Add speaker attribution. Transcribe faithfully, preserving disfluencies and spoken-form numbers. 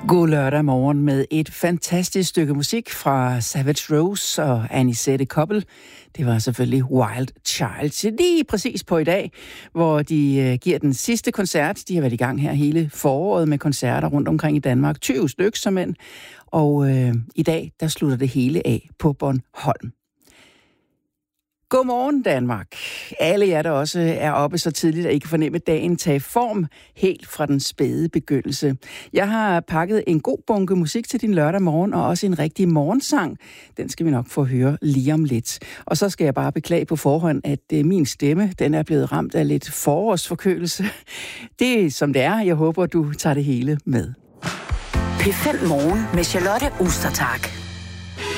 Speaker 1: God lørdag morgen med et fantastisk stykke musik fra Savage Rose og Anisette Koppel. Det var selvfølgelig Wild Child. Lige præcis på i dag, hvor de giver den sidste koncert. De har været i gang her hele foråret med koncerter rundt omkring i Danmark. tyve stykker som end. Og øh, i dag, der slutter det hele af på Bornholm. Godmorgen Danmark. Alle jer, der også er oppe så tidligt, at I kan fornemme dagen tage form helt fra den spæde begyndelse. Jeg har pakket en god bunke musik til din lørdag morgen, og også en rigtig morgensang. Den skal vi nok få høre lige om lidt. Og så skal jeg bare beklage på forhånd, at øh, min stemme, den er blevet ramt af lidt forårsforkølelse. Det er som det er. Jeg håber, du tager det hele med.
Speaker 2: P fem Morgen med Charlotte Ostertag.